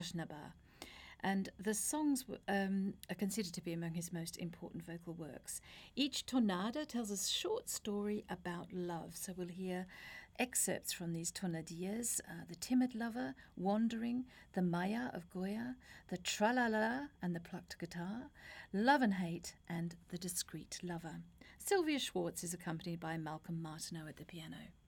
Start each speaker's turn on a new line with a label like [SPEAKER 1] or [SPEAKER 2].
[SPEAKER 1] Ajnaba. And the songs are considered to be among his most important vocal works. Each tonada tells a short story about love. So we'll hear excerpts from these tonadillas: the timid lover, wandering, the Maya of Goya, the tralala and the plucked guitar, love and hate, and the discreet lover. Sylvia Schwartz is accompanied by Malcolm Martineau at the piano.